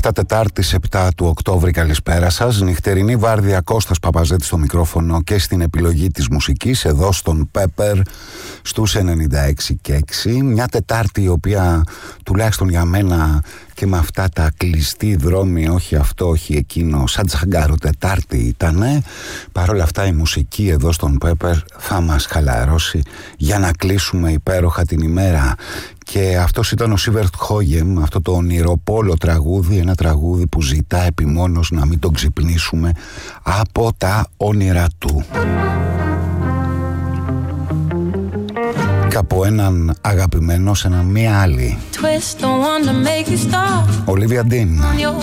7 Τετάρτης 7 του Οκτώβρη, καλησπέρα σας. Νυχτερινή βάρδια, Κώστας Παπαζέτης στο μικρόφωνο και στην επιλογή της μουσικής εδώ στον Pepper στους 96 και 6. Μια Τετάρτη η οποία τουλάχιστον για μένα και με αυτά τα κλειστή δρόμη, όχι αυτό, όχι εκείνο, σαν Τζαγκάρο Τετάρτη ήτανε. Παρ' όλα αυτά η μουσική εδώ στον Pepper θα μας χαλαρώσει για να κλείσουμε υπέροχα την ημέρα. Και αυτός ήταν ο Σίβερτ Χόγεμ, αυτό το ονειροπόλο τραγούδι, ένα τραγούδι που ζητά επιμόνως να μην τον ξυπνήσουμε από τα όνειρα του. Και από έναν αγαπημένο σε έναν μία άλλη, Ολίβια Ντίν.